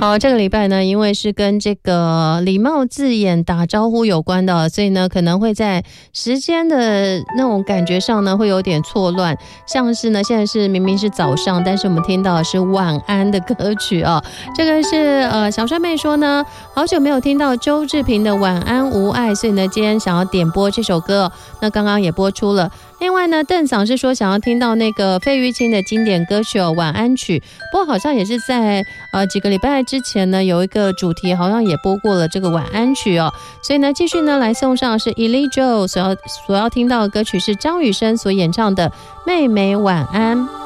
好，这个礼拜呢，因为是跟这个礼貌字眼打招呼有关的，所以呢，可能会在时间的那种感觉上呢，会有点错乱。像是呢，现在是明明是早上，但是我们听到的是晚安的歌曲哦。这个是小帅妹说呢，好久没有听到周志平的《晚安无爱》，所以呢，今天想要点播这首歌。那刚刚也播出了。另外呢，邓嗓是说想要听到那个费玉清的经典歌曲晚安曲，不过好像也是在几个礼拜之前呢，有一个主题好像也播过了这个晚安曲哦。所以呢，继续呢来送上是 Elijah 所要听到的歌曲是张雨生所演唱的《妹妹晚安》。